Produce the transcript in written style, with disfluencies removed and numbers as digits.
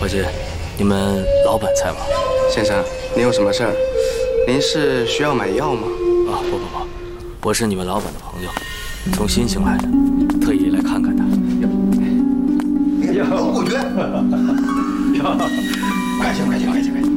伙计，你们老板在吗？ 先生，您有什么事儿？您是需要买药吗？ 啊，不，我是你们老板的朋友，从新兴来的，特意来看看他。 我觉得，快请！